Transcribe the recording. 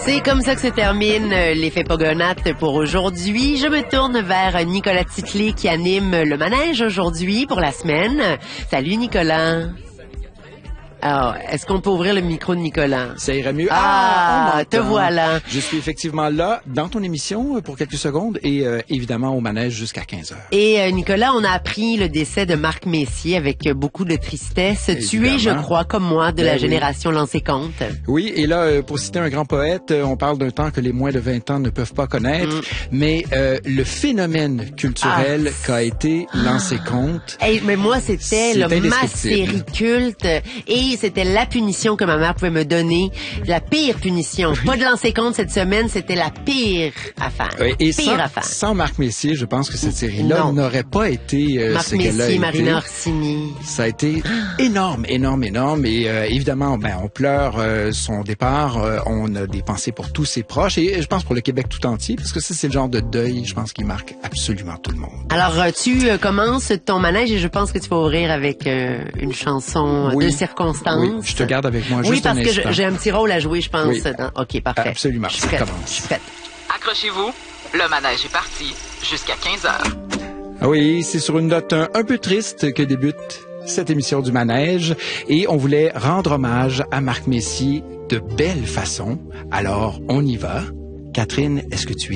C'est comme ça que se termine l'effet Pogonates pour aujourd'hui. Je me tourne vers Nicolas Titley qui anime le manège aujourd'hui pour la semaine. Salut Nicolas. Alors, est-ce qu'on peut ouvrir le micro de Nicolas? Ça irait mieux. Te voilà. Je suis effectivement là, dans ton émission, pour quelques secondes, et évidemment au manège jusqu'à 15h. Et Nicolas, on a appris le décès de Marc Messier avec beaucoup de tristesse. Tu es, je crois, comme moi, de la génération Lancez Compte. Oui, et là, pour citer un grand poète, on parle d'un temps que les moins de 20 ans ne peuvent pas connaître, mais le phénomène culturel qu'a été Lancez Compte... Hey, mais moi, c'était ma série culte, et c'était la punition que ma mère pouvait me donner, la pire punition. Pas de Lancer Compte cette semaine, c'était la pire affaire. Oui, et pire sans Marc Messier, je pense que cette série-là n'aurait pas été Marc Messier, Marina Orsini. Ça a été énorme. Et évidemment, on pleure son départ. On a des pensées pour tous ses proches et je pense pour le Québec tout entier, parce que ça, c'est le genre de deuil, je pense, qui marque absolument tout le monde. Alors, tu commences ton manège et je pense que tu vas ouvrir avec une chanson de circonstance. Oui, je te garde avec moi juste un instant. Oui, parce que j'ai un petit rôle à jouer, je pense. Oui. OK, parfait. Absolument, je suis prête. Je suis prête. Accrochez-vous, le manège est parti jusqu'à 15h. Oui, c'est sur une note un peu triste que débute cette émission du manège et on voulait rendre hommage à Marc Messier de belle façon. Alors, on y va. Catherine, est-ce que tu es